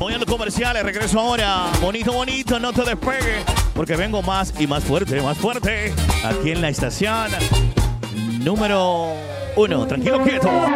Voy a los comerciales, regreso ahora. Bonito, bonito, no te despegue. Porque vengo más y más fuerte, aquí en la estación número 1. Tranquilo, quieto.